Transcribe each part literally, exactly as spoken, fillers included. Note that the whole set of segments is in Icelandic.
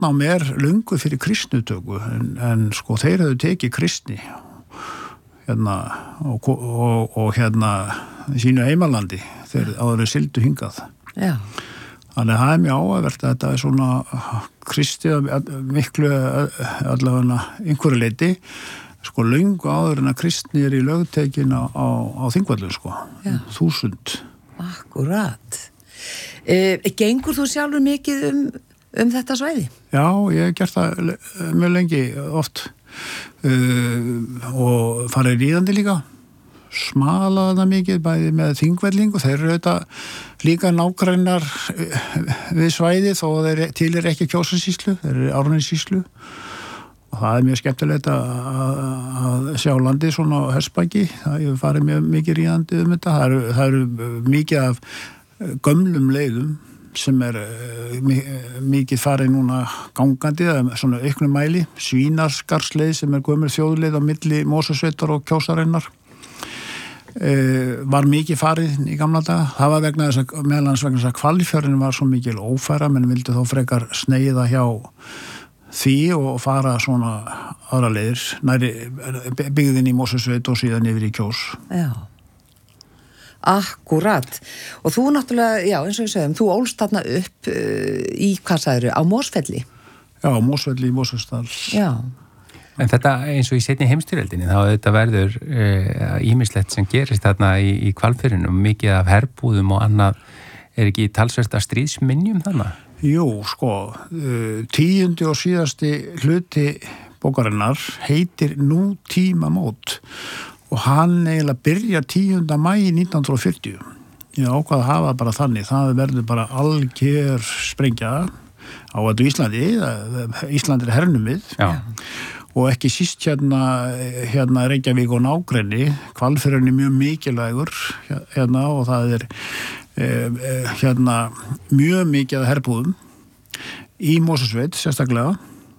landnám er löngu fyrir kristnutöku en, en sko þeir hefðu tekið kristni hérna og, og, og hérna sínu heimalandi þeir áður sildu hingað. Já. Þannig að það er mjög áhugavert að þetta er svona kristið miklu allavega einhverju leyti sko löngu áður en að kristni er í lögtekin á, á, á Þingvöllum sko. Já. Þúsund. Akkurat. E, gengur þú sjálfur mikið um, um þetta svæði? Já, ég hef gert það mjög lengi oft uh, og farið ríðandi líka smalaði það mikið bæði með Þingvelling og þeir eru auðvitað líka nágrannar við svæði þó þeir til er ekki Kjósarsýslu, þeir eru Árnessýslu og það er mjög skemmtilegt að, að sjá landið svona á Hestbaki, það hefur farið mjög mikið ríðandi um þetta, það eru, það eru mikið af gömlum leiðum sem er mikið farið núna gangandi, svona auknum mæli, Svínaskarðsleið sem er gömul þjóðleið á milli Mosfellssveitar og Kjósarinnar. Uh, var mikið farið í gamla daga það var vegna þess að meðlans vegna þess að Hvalfjörðin var svo mikil ófæra menn vildi þó frekar sneiða hjá því og fara svona aðra leiðir næri byggðin í Mosfellssveit og síðan yfir í Kjós. Já, akkurat og þú náttúrulega, já eins og við sögum þú ólst þarna upp uh, í hvað sagðirðu, á Mosfelli? Já, Mosfelli í Mosfellsdal. Já. En þetta eins og í seinni heimstyrjöldinni þá þetta verður ýmislegt uh, sem gerist þarna í, í Hvalfjörðinum mikið af herbúðum og annað er ekki talsvert að stríðsminjum þannig? Jú, sko uh, tíundi og síðasti hluti bókarinnar heitir Nútímamót og hann eiginlega byrjar tíunda maí nítján hundruð fjörutíu. Ég ákvað að hafa bara þannig, það verður bara algjör sprengja á öllu Íslandi, Íslandi er hernumið. Já. Og ekki síst hérna, hérna Reykjavík og nágrenni, Hvalfjörðin er mjög mikilvægur hérna og það er eh, hérna mjög mikið herbúðum í Mosfellssveit sérstaklega,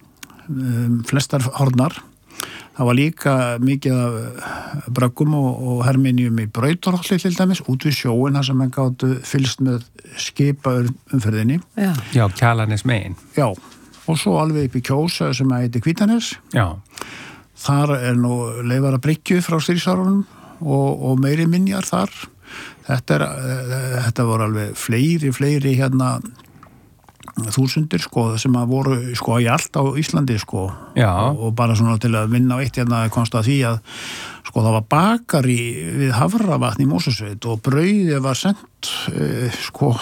um, flestar hornar. Það var líka mikið af bröggum og, og herminjum í Brautarholti til dæmis, út við sjóin þar sem hann gátu fylgst með skipa umferðinni. Já, Já Kjalarnes megin. Já. Og svo alveg upp í Kjós sem heiti Hvítanes. Já. Þar er nú Leifar að bryggju frá stríðsárunum og, og meiri minjar þar. Þetta, er, þetta voru alveg fleiri, fleiri hérna þúsundir sko sem að voru sko í allt á Íslandi sko. Já. Og, og bara svona til að vinna á eitt hérna komst að því að sko það var bakari við Hafravatn í Mosfellssveit og brauðið var sendt uh, sko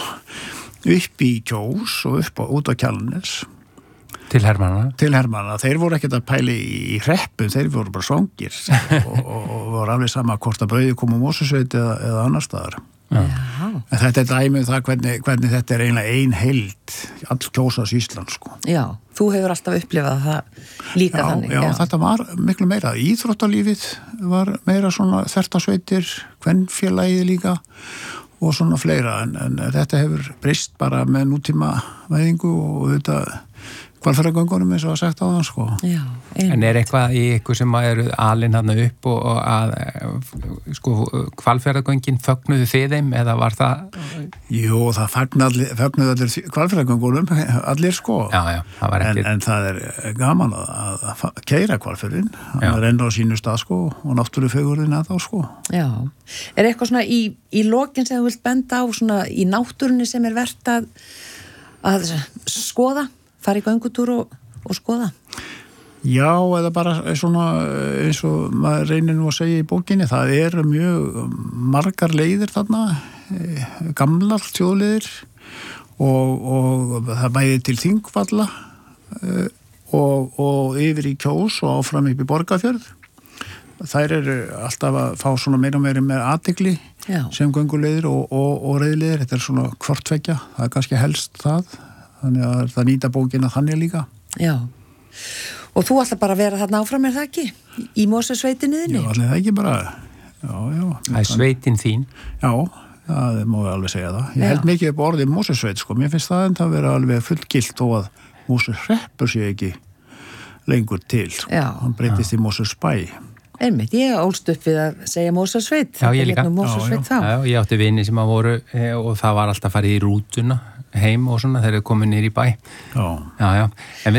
upp í Kjós og upp á, út á Kjalarnes. Til hermanna? Til hermanna. Þeir voru ekkert að pæli í hreppum, þeir voru bara svangir og, og, og voru alveg sama hvort að brauði kom á Mosfellssveit eða, eða annar staðar. Já. En þetta er dæmið það hvernig, hvernig þetta er eiginlega ein heild, all Kjósas Ísland sko. Já, þú hefur alltaf upplifað það líka já, þannig. Já, já, þetta var miklu meira. Íþróttalífið var meira svona þertasveitir, kvenfélagið líka og svona fleira en, en þetta hefur breyst bara með nútíma væðingu og þetta Hvalfjarðargöngunum eins og að sagt á þann sko. Já, en er eitthvað í ykkur sem eru alin hann upp og, og að sko Hvalfjarðargöngin fögnuðu þið þeim eða var það? Jú, það fögnuðu allir, allir Hvalfjarðargöngunum, allir sko. Já, já, það var eftir. En, en það er gaman að, að keyra Hvalfjörðin, hann er enn á sínu stað sko og náttúrufegurðin að þá sko. Já, er eitthvað svona í, í lokin sem þú vilt benda á svona í náttúrunni sem er vert að, að skoða? Fara í göngutúr og, og skoða? Já, eða bara svona eins og maður reynir nú að segja í bókinni, það eru mjög margar leiðir þarna, gamlar þjóðleiðir og, og það bæði til Þingvalla og, og yfir í Kjós og áfram upp í Borgarfjörð. Þær eru alltaf að fá svona meira og meira með athygli sem gönguleiðir og, og, og reiðleiðir, þetta er svona hvortveggja, það er kannski helst það. Þannig að það nýta bókina þannig líka. Já. Og þú ætla bara að vera þarna áfram, er það ekki? Í Mosfellssveitinni þinni? Já, allir það ekki bara. Já, já. Það er sveitin þín. Já, það má ég alveg segja það. Ég held mikið upp orðið Mosfellssveit, sko. Mér finnst það en það vera alveg fullgilt og að Mosfellshreppur sé ekki lengur til. Já. Hann breytist í Mosfellsbæ. Einmitt, ég ólst upp við að segja Mosfellssveit. Já, ég líka. Mosfellssveit þá. Já, ég átti vini sem að voru og það var alltaf farið í rútuna heim og svona þegar þau komið nýr í bæ. Já. Já, já. En við